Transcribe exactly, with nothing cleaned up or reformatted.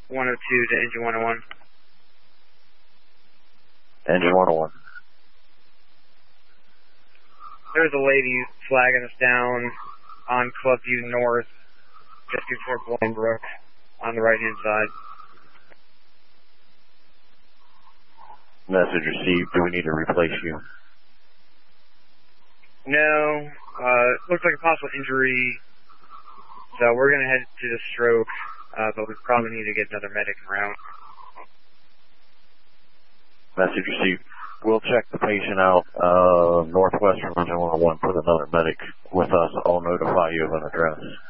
one oh two to engine one oh one. Engine one oh one. There's a lady flagging us down on Clubview North, just before Glenbrook, on the right-hand side. Message received. Do we need to replace you? No. Uh, looks like a possible injury, so we're going to head to the stroke, uh, but we probably need to get another medic en route. Message received. We'll check the patient out uh, northwest from engine one oh one, put another medic with us. I'll notify you of an address.